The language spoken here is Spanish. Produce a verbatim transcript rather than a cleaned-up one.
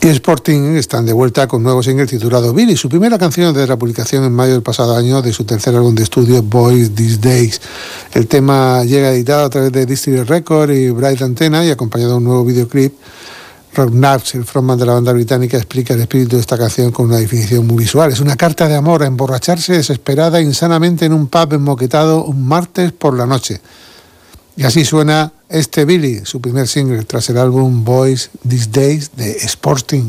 The Sporting están de vuelta con un nuevo single titulado Billy, su primera canción desde la publicación en mayo del pasado año de su tercer álbum de estudio Boys These Days. El tema llega editado a través de District Record y Bright Antenna y acompañado de un nuevo videoclip. Rob Naps, el frontman de la banda británica, explica el espíritu de esta canción con una definición muy visual. Es una carta de amor a emborracharse desesperada insanamente en un pub enmoquetado un martes por la noche. Y así suena este Billy, su primer single tras el álbum Boys These Days de Sporting.